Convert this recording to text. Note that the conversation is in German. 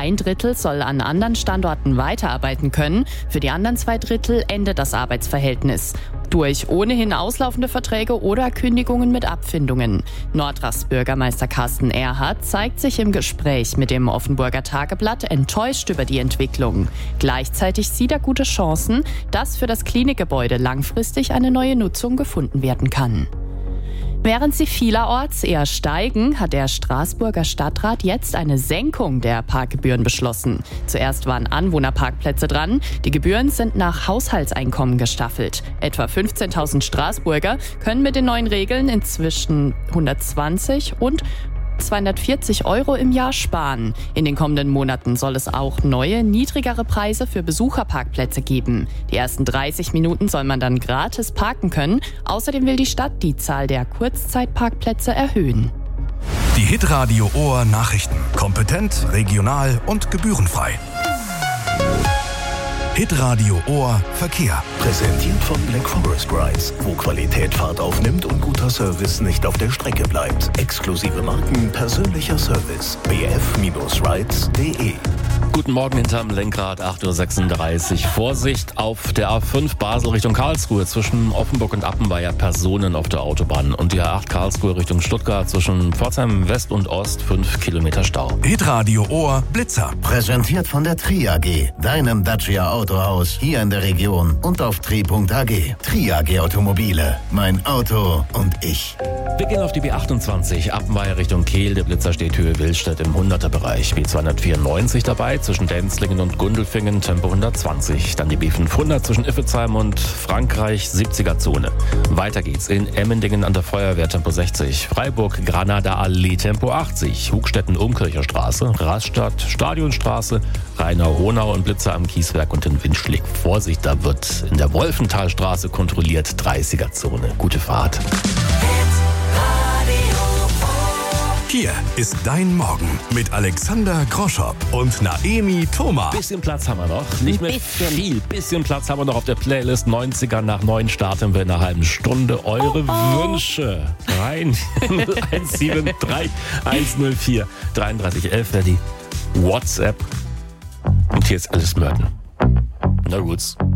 1/3 soll an anderen Standorten weiterarbeiten können. Für die anderen 2/3 endet das Arbeitsverhältnis. Durch ohnehin auslaufende Verträge oder Kündigungen mit Abfindungen. Nordrasts Bürgermeister Carsten Erhardt zeigt sich im Gespräch mit dem Offenburger Tageblatt enttäuscht über die Entwicklung. Gleichzeitig sieht er gute Chancen, dass für das Klinikgebäude langfristig eine neue Nutzung gefunden werden kann. Während sie vielerorts eher steigen, hat der Straßburger Stadtrat jetzt eine Senkung der Parkgebühren beschlossen. Zuerst waren Anwohnerparkplätze dran. Die Gebühren sind nach Haushaltseinkommen gestaffelt. Etwa 15.000 Straßburger können mit den neuen Regeln inzwischen 120 und 240 € im Jahr sparen. In den kommenden Monaten soll es auch neue, niedrigere Preise für Besucherparkplätze geben. Die ersten 30 Minuten soll man dann gratis parken können. Außerdem will die Stadt die Zahl der Kurzzeitparkplätze erhöhen. Die Hitradio Ohr Nachrichten. Kompetent, regional und gebührenfrei. Hitradio Ohr Verkehr. Präsentiert von Black Forest Rides, wo Qualität Fahrt aufnimmt und guter Service nicht auf der Strecke bleibt. Exklusive Marken, persönlicher Service. bf-rides.de. Guten Morgen hinterm Lenkrad, 8:36 Uhr. Vorsicht auf der A5 Basel Richtung Karlsruhe zwischen Offenburg und Appenweier, Personen auf der Autobahn. Und die A8 Karlsruhe Richtung Stuttgart zwischen Pforzheim West und Ost 5 Kilometer Stau. Hitradio Ohr Blitzer. Präsentiert von der Tri AG, deinem Dacia Autohaus hier in der Region und auf tri.ag. Tri AG Automobile, mein Auto und ich. Wir gehen auf die B28 Appenweier Richtung Kehl. Der Blitzer steht Höhe Willstedt im 100er-Bereich. B294 dabei zwischen Denzlingen und Gundelfingen, Tempo 120. Dann die B500 zwischen Iffezheim und Frankreich, 70er-Zone. Weiter geht's in Emmendingen an der Feuerwehr, Tempo 60. Freiburg, Granada Allee, Tempo 80. Hugstetten, Umkircher Straße. Rastatt, Stadionstraße. Rhein-Honau und Blitzer am Kieswerk und in Windschlick. Vorsicht, da wird in der Wolfenthalstraße kontrolliert, 30er-Zone. Gute Fahrt. Hier ist dein Morgen mit Alexander Groschopp und Naemi Thoma. Bisschen Platz haben wir noch. Nicht mehr viel. Bisschen Platz haben wir noch auf der Playlist. 90er nach 9 starten wir in einer halben Stunde. Eure Wünsche rein. 0173 104 3311 wäre die WhatsApp. Und hier ist Alice Merton. Na Roots.